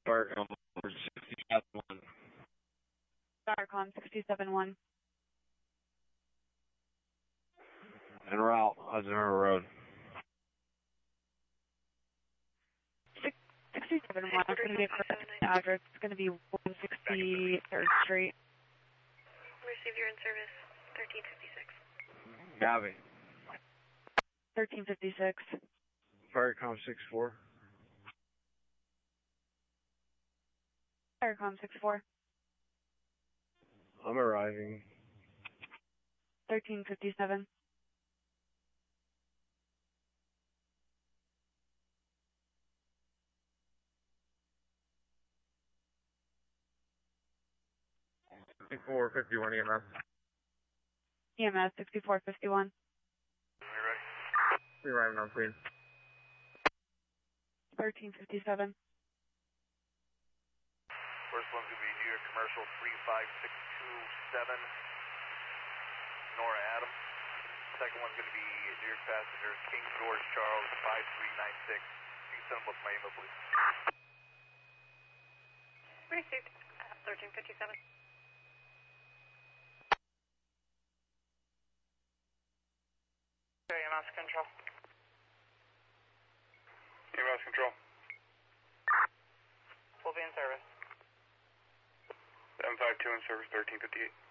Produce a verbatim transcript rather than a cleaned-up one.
Starcom sixty-seven one. Starcom sixty-seven one. En route, Hudson River Road. sixty-seven one, it's going to be a correct address. It's going to be one sixty-third Street. Receive your in-service, thirteen fifty-six. Copy. thirteen fifty-six. Starcom six four. Starcom six four. I'm arriving. thirteen fifty-seven. sixty-four fifty-one E M S. E M S sixty-four fifty-one. You ready? We arriving on scene. thirteen fifty-seven. First one's going to be New York Commercial three five six two seven, Nora Adams. Second one's going to be New York Passenger King George Charles five three nine six. You can send them both to my email, please. Received, uh, thirteen fifty-seven. E M S control. E M S control. We'll be in service. M five two in service thirteen fifty-eight.